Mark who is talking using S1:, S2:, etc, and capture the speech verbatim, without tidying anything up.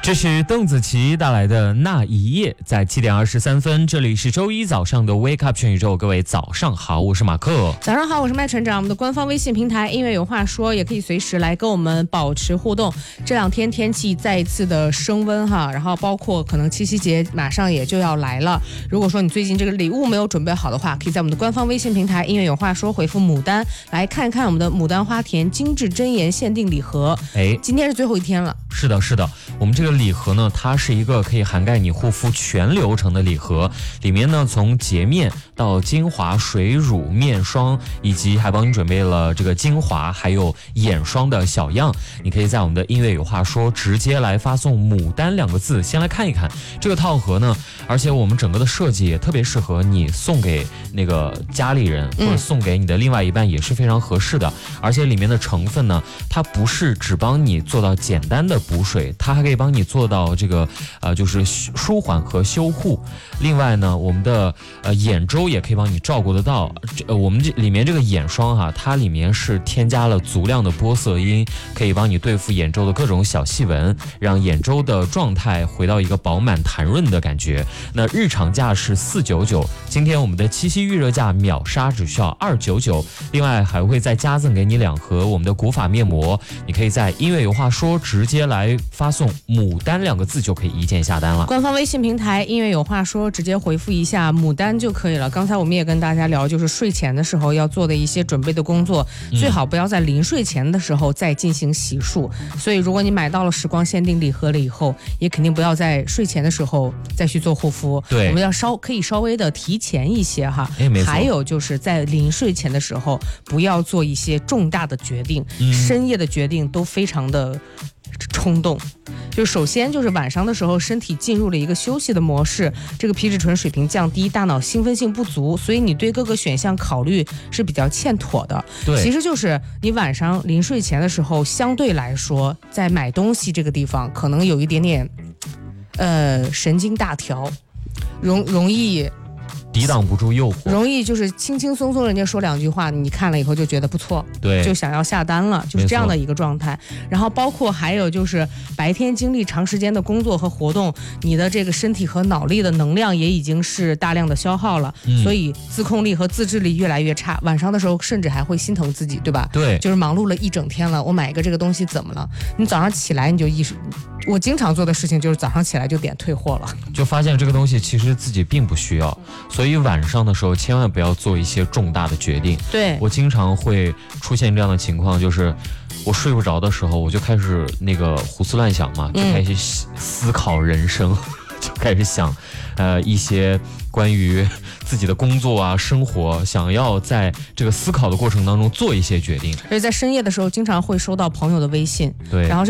S1: 这是邓紫棋带来的那一夜，在七点二十三分，这里是周一早上的 Wake Up 全宇宙，各位早上好，我是马克。
S2: 早上好，我是麦船长。我们的官方微信平台音乐有话说，也可以随时来跟我们保持互动。这两天天气再一次的升温哈，然后包括可能七夕节马上也就要来了。如果说你最近这个礼物没有准备好的话，可以在我们的官方微信平台音乐有话说回复牡丹，来看一看我们的牡丹花田精致真言限定礼盒。哎，今天是最后一天了。
S1: 是的，是的，我们这个礼盒呢，它是一个可以涵盖你护肤全流程的礼盒，里面呢从洁面到精华、水乳、面霜，以及还帮你准备了这个精华还有眼霜的小样。你可以在我们的音乐有话说直接来发送牡丹两个字，先来看一看这个套盒呢，而且我们整个的设计也特别适合你送给那个家里人，或者送给你的另外一半也是非常合适的。而且里面的成分呢，它不是只帮你做到简单的补水，它还可以帮你做到这个呃就是舒缓和修护。另外呢，我们的呃眼周也可以帮你照顾得到。呃我们这里面这个眼霜哈、啊，它里面是添加了足量的玻色因，可以帮你对付眼周的各种小细纹，让眼周的状态回到一个饱满弹润的感觉。那日常价是四九九，今天我们的七夕预热价秒杀只需要二九九，另外还会再加赠给你两盒我们的古法面膜，你可以在音乐有话说直接来发送牡丹两个字就可以一键下单了。
S2: 官方微信平台音乐有话说直接回复一下牡丹就可以了。刚才我们也跟大家聊，就是睡前的时候要做的一些准备的工作，最好不要在临睡前的时候再进行洗漱。所以如果你买到了时光限定礼盒了以后，也肯定不要在睡前的时候再去做护肤。
S1: 对，
S2: 我们要稍可以稍微的提前一些哈。
S1: 哎，没错。
S2: 还有就是在临睡前的时候，不要做一些重大的决定，嗯、深夜的决定都非常的冲动。就首先就是晚上的时候，身体进入了一个休息的模式，这个皮质醇水平降低，大脑兴奋性不足，所以你对各个选项考虑是比较欠妥的。
S1: 对，
S2: 其实就是你晚上临睡前的时候，相对来说，在买东西这个地方可能有一点点，呃，神经大条，容容易。
S1: 抵挡不住诱惑，
S2: 容易就是轻轻松松人家说两句话，你看了以后就觉得不错，
S1: 对，
S2: 就想要下单了，就是这样的一个状态。然后包括还有就是白天经历长时间的工作和活动，你的这个身体和脑力的能量也已经是大量的消耗了、嗯、所以自控力和自制力越来越差，晚上的时候甚至还会心疼自己，对吧？
S1: 对，
S2: 就是忙碌了一整天了，我买一个这个东西怎么了？你早上起来你就意识，我经常做的事情就是早上起来就点退货了，
S1: 就发现这个东西其实自己并不需要，所以晚上的时候千万不要做一些重大的决定。
S2: 对，
S1: 我经常会出现这样的情况，就是我睡不着的时候，我就开始那个胡思乱想嘛，就开始思考人生、嗯、就开始想呃一些关于自己的工作啊生活，想要在这个思考的过程当中做一些决定。
S2: 而且在深夜的时候经常会收到朋友的微信，
S1: 对，
S2: 然后